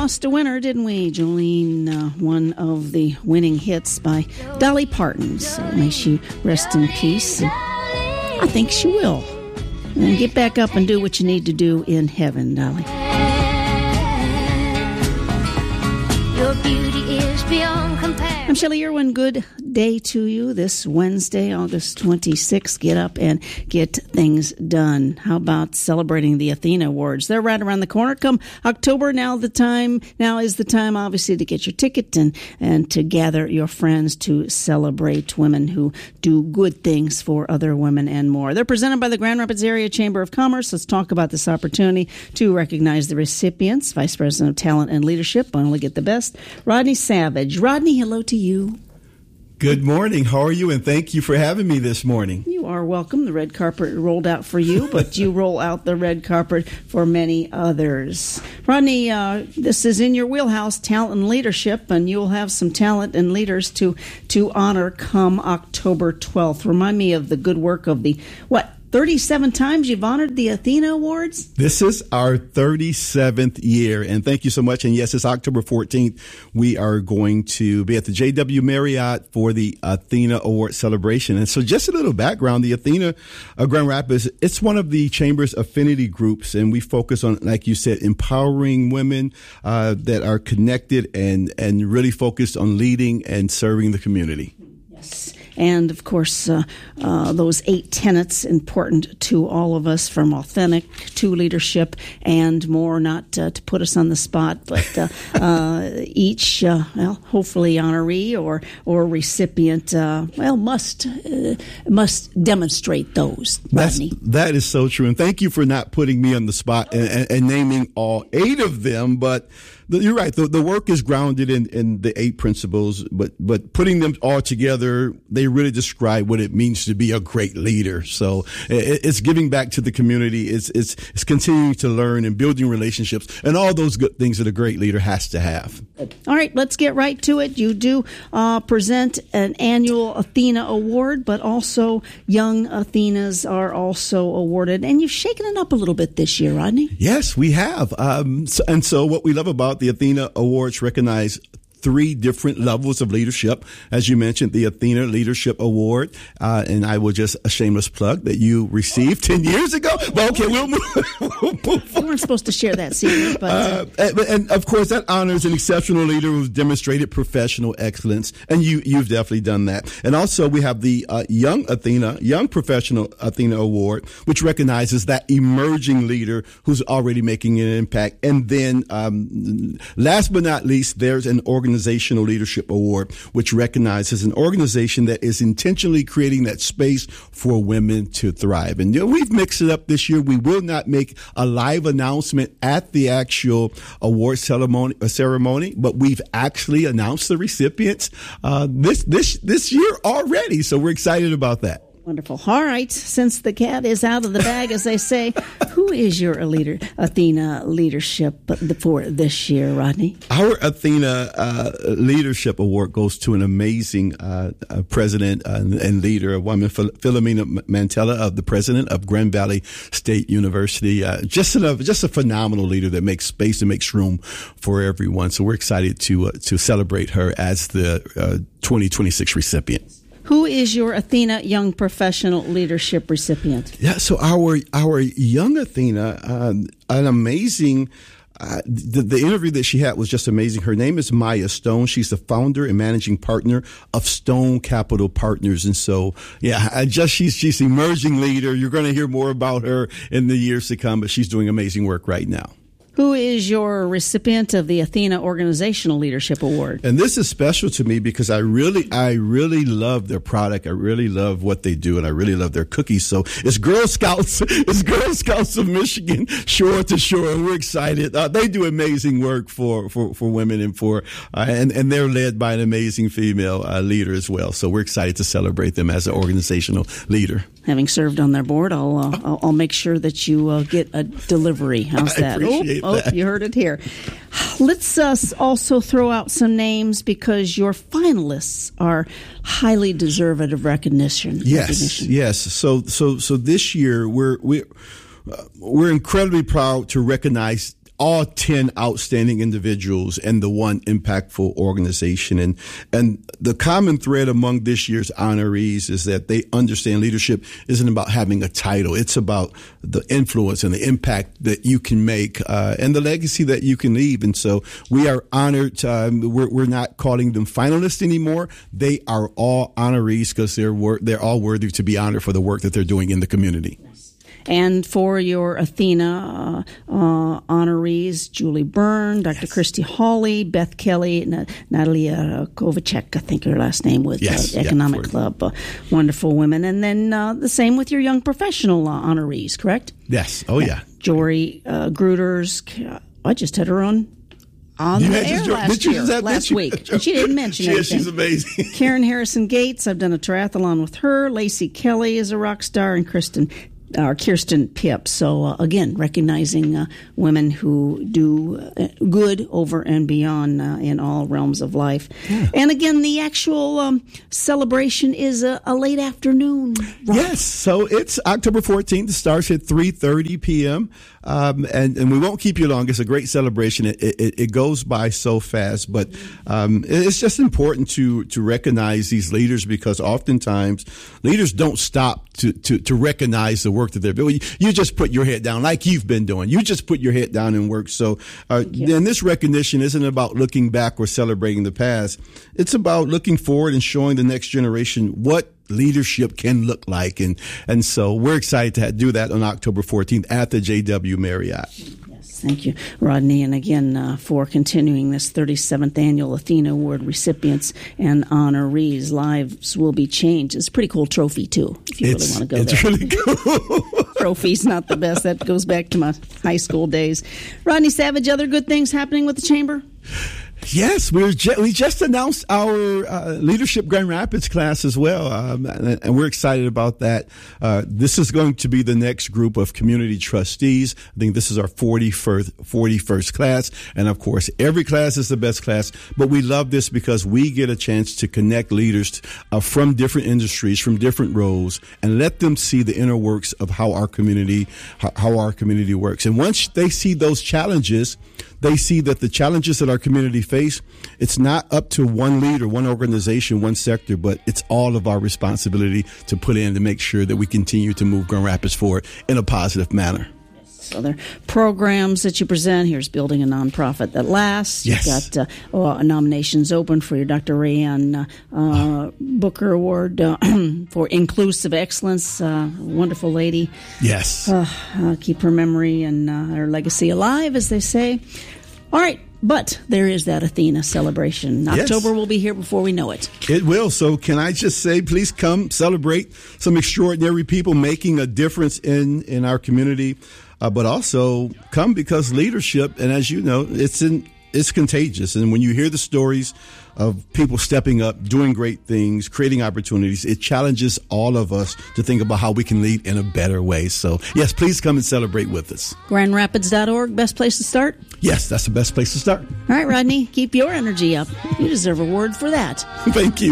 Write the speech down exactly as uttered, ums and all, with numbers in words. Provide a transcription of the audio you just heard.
lost a winner, didn't we? Jolene, uh, one of the winning hits by Dolly Parton. So may she rest in peace. And I think she will. And get back up and do what you need to do in heaven, Dolly. Your beauty is beyond compare. I'm Shelley Irwin. Good day to you this Wednesday, August twenty-sixth. Get up and get things done. How about celebrating the Athena Awards? They're right around the corner. Come October, now the time, now is the time, obviously, to get your ticket and, and to gather your friends to celebrate women who do good things for other women and more. They're presented by the Grand Rapids Area Chamber of Commerce. Let's talk about this opportunity to recognize the recipients. Vice President of Talent and Leadership, I only get the best, Rodney Savage. Rodney, hello to you. Good morning. How are you? And thank you for having me this morning. You are welcome. The red carpet rolled out for you, but you roll out the red carpet for many others. Rodney, uh, this is in your wheelhouse, talent and leadership, and you'll have some talent and leaders to, to honor come October twelfth. Remind me of the good work of the, what, thirty-seven times you've honored the Athena Awards? This is our thirty-seventh year, and thank you so much. And yes, it's October fourteenth. We are going to be at the J W Marriott for the Athena Award celebration. And so just a little background, the Athena uh, Grand Rapids, it's one of the Chamber's affinity groups, and we focus on, like you said, empowering women uh, that are connected and, and really focused on leading and serving the community. Yes. And, of course, uh, uh, those eight tenets important to all of us, from authentic to leadership and more, not uh, to put us on the spot, but uh, uh, each, uh, well, hopefully honoree or or recipient, uh, well, must uh, must demonstrate those. That's, Rodney. That is so true. And thank you for not putting me on the spot and, and, and naming all eight of them, but you're right. The, the work is grounded in, in the eight principles, but, but putting them all together, they really describe what it means to be a great leader. So it, it's giving back to the community. It's, it's, it's continuing to learn and building relationships and all those good things that a great leader has to have. All right, let's get right to it. You do uh, present an annual Athena Award, but also young Athenas are also awarded. And you've shaken it up a little bit this year, Rodney. Yes, we have. Um, so, and so what we love about the Athena Awards recognize three different levels of leadership. As you mentioned, the Athena Leadership Award. Uh, and I will just a shameless plug that you received ten years ago. But okay, we'll move, we'll move on. We weren't supposed to share that secret, but. Uh, and, and of course, that honors an exceptional leader who's demonstrated professional excellence. And you, you've definitely done that. And also, we have the uh, Young Athena, Young Professional Athena Award, which recognizes that emerging leader who's already making an impact. And then, um, last but not least, there's an organization. Organizational Leadership Award, which recognizes an organization that is intentionally creating that space for women to thrive. And you know, we've mixed it up this year. We will not make a live announcement at the actual award ceremony, ceremony but we've actually announced the recipients uh, this this this year already. So we're excited about that. Wonderful. All right. Since the cat is out of the bag, as they say, who is your leader, Athena Leadership for this year, Rodney? Our Athena uh, Leadership Award goes to an amazing uh, uh, president uh, and leader, a woman, Philomena Mantella, of the president of Grand Valley State University. Uh, just a just a phenomenal leader that makes space and makes room for everyone. So we're excited to uh, to celebrate her as the uh, twenty twenty-six recipient. Who is your Athena Young Professional Leadership recipient? Yeah, so our our young Athena, um, an amazing. Uh, the, the interview that she had was just amazing. Her name is Maya Stone. She's the founder and managing partner of Stone Capital Partners. And so, yeah, I just she's she's an emerging leader. You're going to hear more about her in the years to come, but she's doing amazing work right now. Who is your recipient of the Athena Organizational Leadership Award? And this is special to me because I really, I really love their product. I really love what they do, and I really love their cookies. So it's Girl Scouts, it's Girl Scouts of Michigan, shore to shore, and we're excited. Uh, they do amazing work for for, for women and for uh, and and they're led by an amazing female uh, leader as well. So we're excited to celebrate them as an organizational leader. Having served on their board, I'll uh, I'll, I'll make sure that you uh, get a delivery. How's that? I appreciate oh, that. Oh, you heard it here. Let's uh, also throw out some names because your finalists are highly deserved of recognition. Yes, recognition. yes. So so so this year we're we're uh, we're incredibly proud to recognize all ten outstanding individuals and the one impactful organization. And and the common thread among this year's honorees is that they understand leadership isn't about having a title. It's about the influence and the impact that you can make uh, and the legacy that you can leave. And so we are honored. Um, we're, we're not calling them finalists anymore. They are all honorees because they're wor- they're all worthy to be honored for the work that they're doing in the community. And for your Athena uh, uh, honorees, Julie Byrne, Doctor Yes. Christy Hawley, Beth Kelly, N- Natalia Kovacek, I think her last name, with yes, uh, Economic yeah, Club. Uh, wonderful women. And then uh, the same with your young professional uh, honorees, correct? Yes. Oh, yeah. Jory uh, Gruters. I just had her on. On you the air just, last year, that, last week. And she didn't mention she, anything. She's amazing. Karen Harrison Gates, I've done a triathlon with her. Lacey Kelly is a rock star, and Kristen or Kirsten Pipp. So, uh, again, recognizing uh, women who do uh, good over and beyond uh, in all realms of life. Yeah. And, again, the actual um, celebration is a, a late afternoon. Right? Yes. So it's October fourteenth. It starts at three thirty p.m. Um, and, and we won't keep you long. It's a great celebration. It, it, it goes by so fast, but um, it's just important to, to recognize these leaders because oftentimes leaders don't stop to, to, to recognize the work that they're doing. You just put your head down like you've been doing. You just put your head down and work. So uh, and this recognition isn't about looking back or celebrating the past. It's about looking forward and showing the next generation what leadership can look like. And, and so we're excited to do that on October fourteenth at the J W Marriott. Yes, thank you, Rodney. And again, uh, for continuing this thirty-seventh Annual Athena Award recipients and honorees, lives will be changed. It's a pretty cool trophy, too, if you it's, really want to go it's there. It's really cool. Trophy's not the best. That goes back to my high school days. Rodney Savage, other good things happening with the Chamber? Yes, we were ju- we just announced our uh, Leadership Grand Rapids class as well, um, and, and we're excited about that. Uh, this is going to be the next group of community trustees. I think this is our forty-first, forty-first class, and of course, every class is the best class, but we love this because we get a chance to connect leaders uh, from different industries, from different roles, and let them see the inner works of how our community, how, how our community works. And once they see those challenges, they see that the challenges that our community face, it's not up to one leader, one organization, one sector, but it's all of our responsibility to put in to make sure that we continue to move Grand Rapids forward in a positive manner. Other programs that you present. Here's Building a Nonprofit That Lasts. Yes. You've got uh, uh, nominations open for your Doctor Rayanne uh, uh, Booker Award uh, for Inclusive Excellence. Uh, wonderful lady. Yes. Uh, uh, keep her memory and uh, her legacy alive, as they say. All right. But there is that Athena celebration. Yes. October will be here before we know it. It will. So can I just say, please come celebrate some extraordinary people making a difference in, in our community. Uh, but also come because leadership, and as you know, it's in, it's contagious. And when you hear the stories of people stepping up, doing great things, creating opportunities, it challenges all of us to think about how we can lead in a better way. So, yes, please come and celebrate with us. grand rapids dot org, best place to start? Yes, that's the best place to start. All right, Rodney, keep your energy up. You deserve a word for that. Thank you.